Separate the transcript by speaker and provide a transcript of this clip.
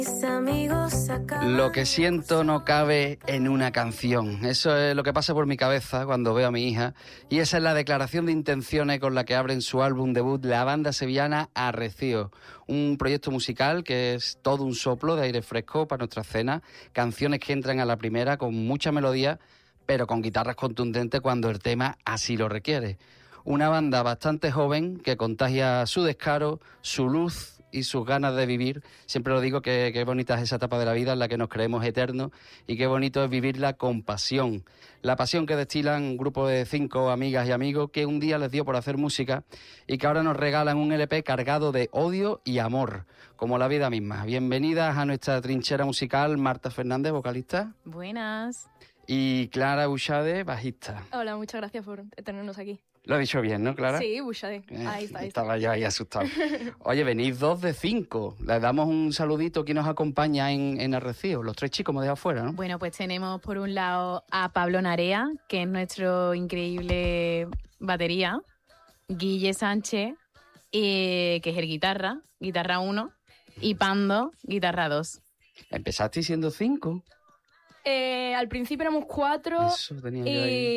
Speaker 1: Lo que siento no cabe en una canción. Eso es lo que pasa por mi cabeza cuando veo a mi hija. Y esa es la declaración de intenciones con la que abren su álbum debut la banda sevillana Arrecío. Un proyecto musical que es todo un soplo de aire fresco para nuestra cena. Canciones que entran a la primera con mucha melodía, pero con guitarras contundentes cuando el tema así lo requiere. Una banda bastante joven que contagia su descaro, su luz y sus ganas de vivir. Siempre lo digo que qué bonita es esa etapa de la vida en la que nos creemos eternos y qué bonito es vivirla con pasión. La pasión que destilan un grupo de 5 amigas y amigos que un día les dio por hacer música y que ahora nos regalan un LP cargado de odio y amor, como la vida misma. Bienvenidas a nuestra trinchera musical, Marta Fernández, vocalista.
Speaker 2: Buenas.
Speaker 1: Y Clara Buxade, bajista.
Speaker 3: Hola, muchas gracias por tenernos aquí.
Speaker 1: Lo he dicho bien, ¿no, Clara?
Speaker 3: Sí, Buxade. Ahí está.
Speaker 1: Estaba yo ahí asustado. Oye, venís 2 de 5. Les damos un saludito. ¿Quién nos acompaña en Arrecío? Los 3 chicos me dejan afuera, ¿no?
Speaker 2: Bueno, pues tenemos por un lado a Pablo Narea, que es nuestro increíble batería, Guille Sánchez, que es el guitarra 1, y Pando, guitarra 2.
Speaker 1: Empezasteis siendo 5.
Speaker 3: Al principio éramos 4.
Speaker 1: Eso tenía yo ahí.